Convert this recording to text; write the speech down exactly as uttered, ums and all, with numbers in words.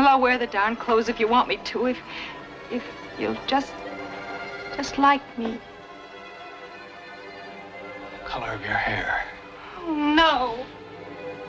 Well, I'll wear the darn clothes if you want me to. If, if you'll just, just like me. The color of your hair. Oh, no.